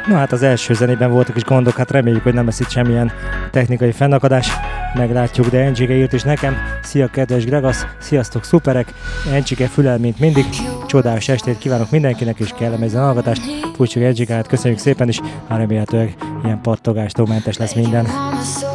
Na hát az első zenében voltak is gondok, hát reméljük, hogy nem lesz itt semmilyen technikai fennakadás. Meglátjuk, de Encsike írt is nekem. Szia kedves Gregasz, sziasztok szuperek, Encsike fülel, mint mindig. Csodás estét kívánok mindenkinek, és kellemes zenehallgatást. Fújtsuk Encsikát, köszönjük szépen is, remélhetőleg ilyen pattogástól mentes lesz minden.